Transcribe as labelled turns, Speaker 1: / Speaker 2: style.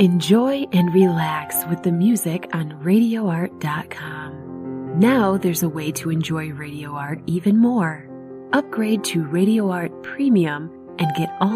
Speaker 1: Enjoy and relax with the music on RadioArt.com. Now there's a way to enjoy Radio Art even more. Upgrade to Radio Art Premium and get all